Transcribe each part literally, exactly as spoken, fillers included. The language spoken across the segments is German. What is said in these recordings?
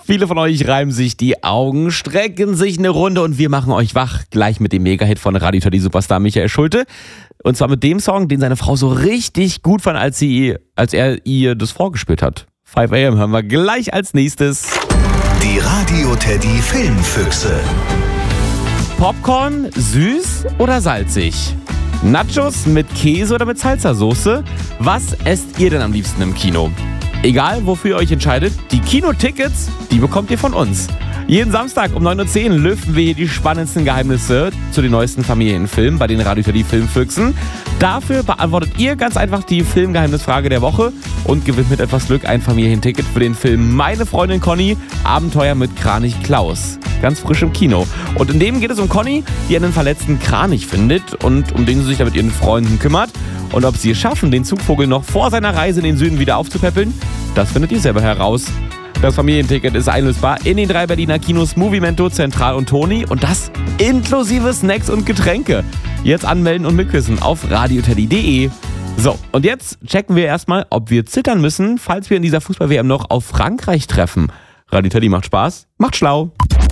Viele von euch reiben sich die Augen, strecken sich eine Runde und wir machen euch wach. Gleich mit dem Mega-Hit von Radio Teddy Superstar Michael Schulte. Und zwar mit dem Song, den seine Frau so richtig gut fand, als, sie, als er ihr das vorgespielt hat. five a m hören wir gleich als nächstes. Die Radio Teddy Filmfüchse. Popcorn, süß oder salzig? Nachos mit Käse oder mit Salsa-Soße? Was esst ihr denn am liebsten im Kino? Egal, wofür ihr euch entscheidet, die Kinotickets, die bekommt ihr von uns. Jeden Samstag um neun Uhr zehn lüften wir hier die spannendsten Geheimnisse zu den neuesten Familienfilmen bei den Radio Teddy Filmfüchsen. Dafür beantwortet ihr ganz einfach die Filmgeheimnisfrage der Woche und gewinnt mit etwas Glück ein Familienticket für den Film Meine Freundin Conny, Abenteuer mit Kranich Klaus. Ganz frisch im Kino. Und in dem geht es um Conny, die einen verletzten Kranich findet und um den sie sich dann mit ihren Freunden kümmert. Und ob sie es schaffen, den Zugvogel noch vor seiner Reise in den Süden wieder aufzupäppeln, das findet ihr selber heraus. Das Familienticket ist einlösbar in den drei Berliner Kinos Movimento, Zentral und Toni und das inklusive Snacks und Getränke. Jetzt anmelden und mitquissen auf radioteddy punkt de. So, und jetzt checken wir erstmal, ob wir zittern müssen, falls wir in dieser Fußball-W M noch auf Frankreich treffen. Radio Teddy macht Spaß, macht schlau.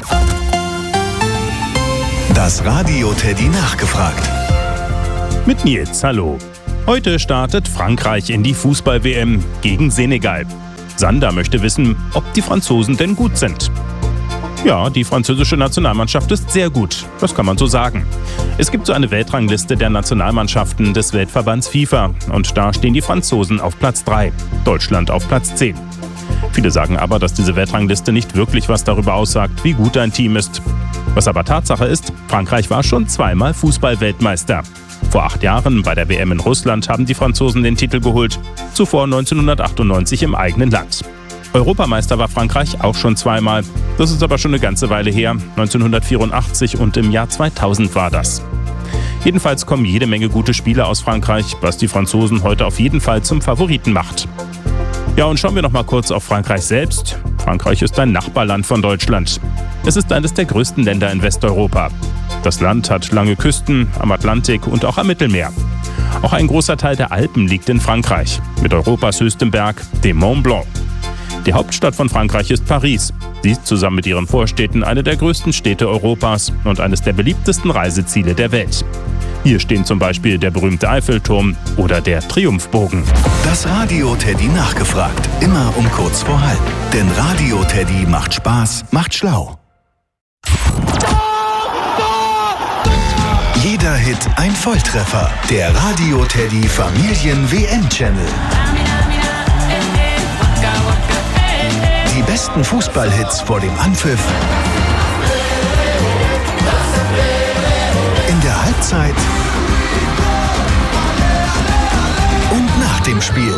Das Radio Teddy nachgefragt. Mit Nils, hallo. Heute startet Frankreich in die Fußball-W M gegen Senegal. Sander möchte wissen, ob die Franzosen denn gut sind. Ja, die französische Nationalmannschaft ist sehr gut, das kann man so sagen. Es gibt so eine Weltrangliste der Nationalmannschaften des Weltverbands FIFA und da stehen die Franzosen auf Platz drei, Deutschland auf Platz zehn. Viele sagen aber, dass diese Weltrangliste nicht wirklich was darüber aussagt, wie gut ein Team ist. Was aber Tatsache ist, Frankreich war schon zweimal Fußball-Weltmeister. Vor acht Jahren bei der W M in Russland haben die Franzosen den Titel geholt, zuvor neunzehnhundertachtundneunzig im eigenen Land. Europameister war Frankreich auch schon zweimal, das ist aber schon eine ganze Weile her, neunzehnhundertvierundachtzig und im Jahr zweitausend war das. Jedenfalls kommen jede Menge gute Spieler aus Frankreich, was die Franzosen heute auf jeden Fall zum Favoriten macht. Ja, und schauen wir noch mal kurz auf Frankreich selbst. Frankreich ist ein Nachbarland von Deutschland. Es ist eines der größten Länder in Westeuropa. Das Land hat lange Küsten am Atlantik und auch am Mittelmeer. Auch ein großer Teil der Alpen liegt in Frankreich, mit Europas höchstem Berg, dem Mont Blanc. Die Hauptstadt von Frankreich ist Paris. Sie ist zusammen mit ihren Vorstädten eine der größten Städte Europas und eines der beliebtesten Reiseziele der Welt. Hier stehen zum Beispiel der berühmte Eiffelturm oder der Triumphbogen. Das Radio Teddy nachgefragt, immer um kurz vor halb. Denn Radio Teddy macht Spaß, macht schlau. Jeder Hit ein Volltreffer. Der Radio Teddy Familien-W M-Channel. Die besten Fußballhits vor dem Anpfiff. In der Halbzeit. Und nach dem Spiel.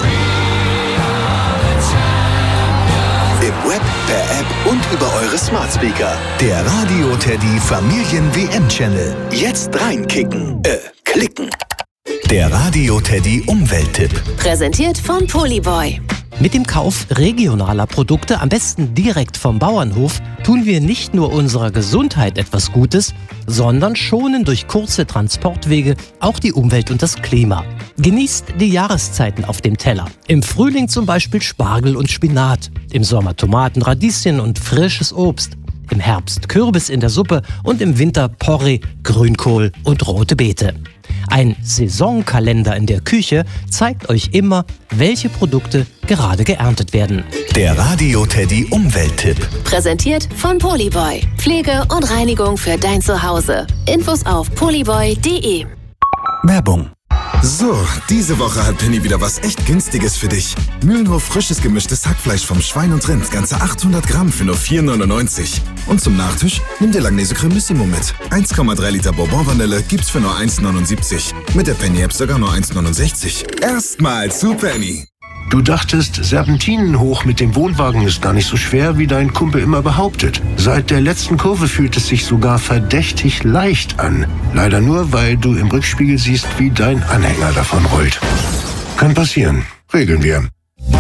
Im Web, per App und über eure Smart Speaker. Der Radio Teddy Familien-W M-Channel. Jetzt reinkicken. Äh, klicken. Der Radio Teddy Umwelttipp. Präsentiert von Polyboy. Mit dem Kauf regionaler Produkte, am besten direkt vom Bauernhof, tun wir nicht nur unserer Gesundheit etwas Gutes, sondern schonen durch kurze Transportwege auch die Umwelt und das Klima. Genießt die Jahreszeiten auf dem Teller. Im Frühling zum Beispiel Spargel und Spinat, im Sommer Tomaten, Radieschen und frisches Obst, im Herbst Kürbis in der Suppe und im Winter Porree, Grünkohl und rote Beete. Ein Saisonkalender in der Küche zeigt euch immer, welche Produkte gerade geerntet werden. Der Radio Teddy Umwelttipp. Präsentiert von Polyboy. Pflege und Reinigung für dein Zuhause. Infos auf polyboy punkt de. Werbung. So, diese Woche hat Penny wieder was echt Günstiges für dich. Mühlenhof frisches gemischtes Hackfleisch vom Schwein und Rind, ganze achthundert Gramm für nur vier neunundneunzig. Und zum Nachtisch nimm dir Langnese Cremissimo mit. eins Komma drei Liter Bourbon-Vanille gibt's für nur eins neunundsiebzig. Mit der Penny-App sogar nur eins neunundsechzig. Erstmal zu Penny. Du dachtest, Serpentinen hoch mit dem Wohnwagen ist gar nicht so schwer, wie dein Kumpel immer behauptet. Seit der letzten Kurve fühlt es sich sogar verdächtig leicht an. Leider nur, weil du im Rückspiegel siehst, wie dein Anhänger davon rollt. Kann passieren. Regeln wir.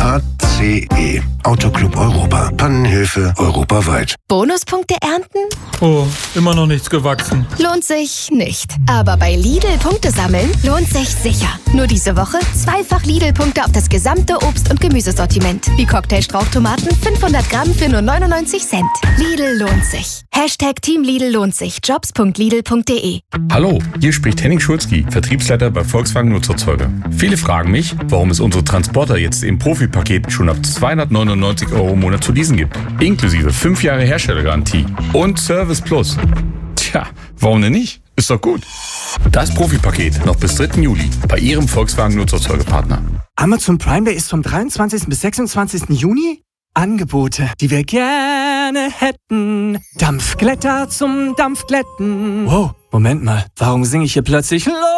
A C E. Autoclub Europa. Pannenhilfe europaweit. Bonuspunkte ernten? Oh, immer noch nichts gewachsen. Lohnt sich nicht. Aber bei Lidl Punkte sammeln lohnt sich sicher. Nur diese Woche zweifach Lidl-Punkte auf das gesamte Obst- und Gemüsesortiment. Wie Cocktailstrauchtomaten fünfhundert Gramm für nur neunundneunzig Cent. Lidl lohnt sich. Hashtag Team Lidl lohnt sich. jobs punkt lidl punkt de. Hallo, hier spricht Henning Schulzki, Vertriebsleiter bei Volkswagen Nutzerzeuger. Viele fragen mich, warum es unsere Transporter jetzt im Profi-Paket schon ab zweihundertneunundneunzig Euro im Monat zu leasen gibt. Inklusive fünf Jahre Herstellergarantie und Service Plus. Tja, warum denn nicht? Ist doch gut. Das Profi-Paket noch bis dritten Juli bei Ihrem Volkswagen Nutzerzeugerpartner. Amazon Prime Day ist vom dreiundzwanzigsten bis sechsundzwanzigsten Juni. Angebote, die wir gerne hätten. Dampfglätter zum Dampfglätten. Wow, Moment mal, warum singe ich hier plötzlich